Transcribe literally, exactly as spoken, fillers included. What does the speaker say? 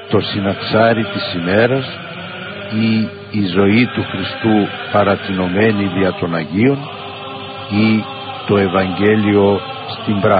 το συναξάρι της ημέρας ή η ζωή του Χριστού παρατηνωμένη δια των Αγίων ή το Ευαγγέλιο στην πράξη.